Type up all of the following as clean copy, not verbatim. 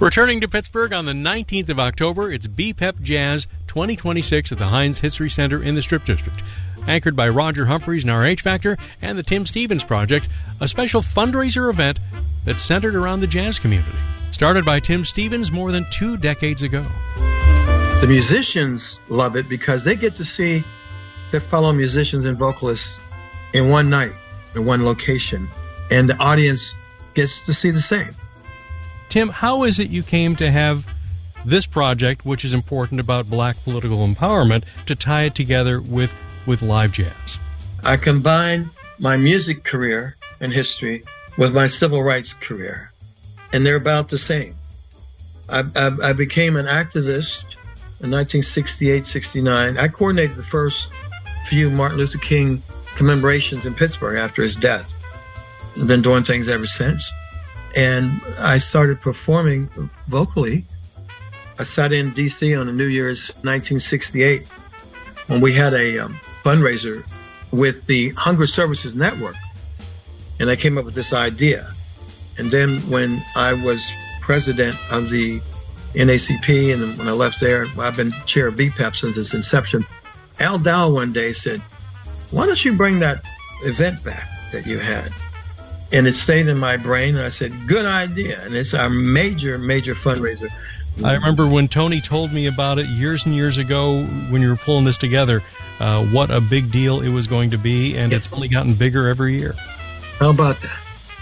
Returning to Pittsburgh on the 19th of October, it's BPEP Jazz 2026 at the Heinz History Center in the Strip District. Anchored by Roger Humphreys and RH Factor and the Tim Stevens Project, a special fundraiser event that's centered around the jazz community. Started by Tim Stevens more than 2 decades ago. The musicians love it because they get to see their fellow musicians and vocalists in one night, in one location, and the audience gets to see the same. Tim, how is it you came to have this project, which is important about black political empowerment, to tie it together with live jazz? I combined my music career and history with my civil rights career, and they're about the same. I became an activist in 1968-69. I coordinated the first few Martin Luther King commemorations in Pittsburgh after his death. I've been doing things ever since. And I started performing vocally. I sat in D.C. on New Year's 1968 when we had a fundraiser with the Hunger Services Network. And I came up with this idea. And then when I was president of the NACP, and when I left there, I've been chair of BPEP since its inception. Al Dow one day said, why don't you bring that event back that you had? And it stayed in my brain, and I said, good idea. And it's our major, major fundraiser. I remember when Tony told me about it years and years ago when you were pulling this together, what a big deal it was going to be, and It's only gotten bigger every year. How about that?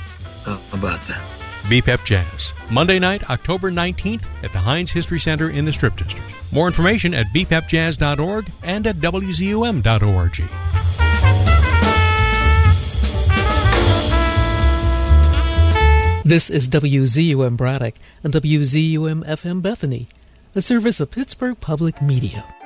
BPEP Jazz, Monday night, October 19th at the Heinz History Center in the Strip District. More information at bpepjazz.org and at wzum.org. This is WZUM Braddock and WZUM FM Bethany, a service of Pittsburgh Public Media.